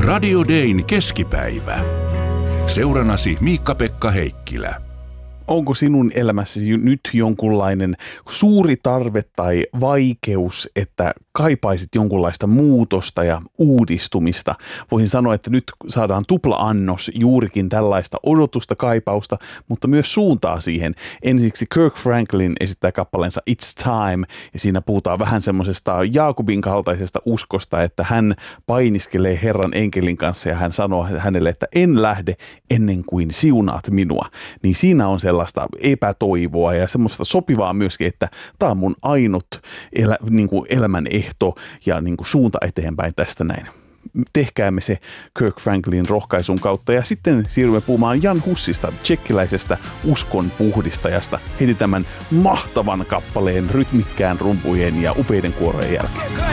Radio Dayn keskipäivä. Seuranasi Miikka-Pekka Heikkilä. Onko sinun elämässäsi nyt jonkunlainen suuri tarve tai vaikeus, että kaipaisit jonkunlaista muutosta ja uudistumista? Voisin sanoa, että nyt saadaan tupla-annos juurikin tällaista odotusta, kaipausta, mutta myös suuntaa siihen. Ensiksi Kirk Franklin esittää kappaleensa It's Time, ja siinä puhutaan vähän semmoisesta Jaakobin kaltaisesta uskosta, että hän painiskelee Herran enkelin kanssa ja hän sanoo hänelle, että en lähde ennen kuin siunaat minua. Niin siinä on sellaista epätoivoa ja semmoista sopivaa myöskin, että tämä on mun ainut elämän ehto ja suunta eteenpäin tästä näin. Tehkäämme se Kirk Franklin rohkaisun kautta ja sitten siirrymme puhumaan Jan Hussista, tsekkiläisestä uskon puhdistajasta, heti tämän mahtavan kappaleen rytmikkään rumpujen ja upeiden kuorojen jälkeen.